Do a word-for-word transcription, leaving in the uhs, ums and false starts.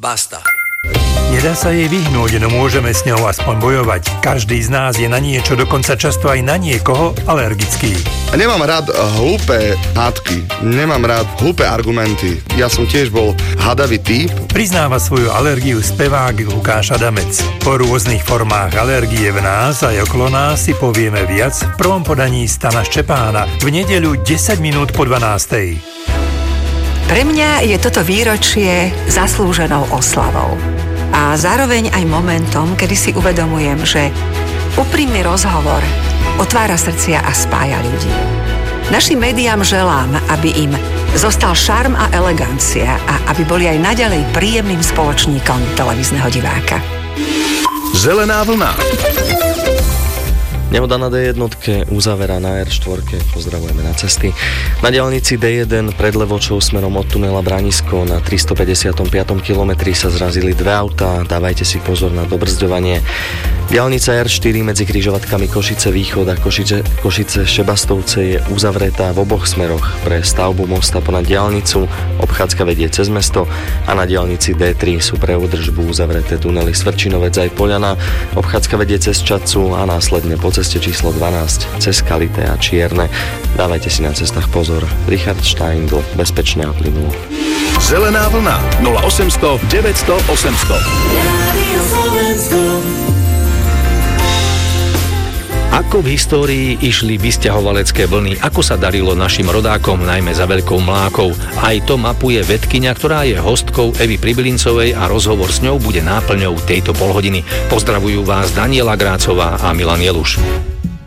Basta. Nedá sa jej vyhnúť, no môžeme s ňou aspoň bojovať. Každý z nás je na niečo, dokonca často aj na niekoho alergický. Nemám rád hlúpe hádky, nemám rád hlúpe argumenty. Ja som tiež bol hadavý typ. Priznáva svoju alergiu spevák Lukáš Adamec. O rôznych formách alergie v nás aj okolo nás si povieme viac v prvom podaní Stana Ščepána v nedeľu desať minút po dvanástej. Pre mňa je toto výročie zaslúženou oslavou. A zároveň aj momentom, kedy si uvedomujem, že úprimný rozhovor otvára srdcia a spája ľudí. Našim médiám želám, aby im zostal šarm a elegancia a aby boli aj naďalej príjemným spoločníkom televízneho diváka. Zelená vlna. Nehoda na dé jedna, uzavera na er štyri, pozdravujeme na cesty. Na diaľnici dé jeden pred Levočou smerom od tunela Branisko na tristopäťdesiatom piatom kilometri sa zrazili dve autá, dávajte si pozor na dobrzďovanie. Diaľnica er štyri medzi križovatkami Košice Východ a Košice, Košice Šebastovce je uzavretá v oboch smeroch pre stavbu mosta ponad diaľnicu, obchádzka vedie cez mesto a na diaľnici dé tri sú pre údržbu uzavreté tunely Svrčinovec aj Poľana, obchádzka vedie cez Čadcu a následne po ceste číslo dvanásť cez Kalité a Čierne. Dávajte si na cestách pozor. Richard Steindl, bezpečne a plynulo. Zelená vlna nula osemsto deväťsto osemsto. Ako v histórii išli vysťahovalecké vlny, ako sa darilo našim rodákom, najmä za Veľkou Mlákou. Aj to mapuje vedkyňa, ktorá je hostkou Evy Pribylincovej a rozhovor s ňou bude náplňou tejto polhodiny. Pozdravujú vás Daniela Grácová a Milan Jeluš.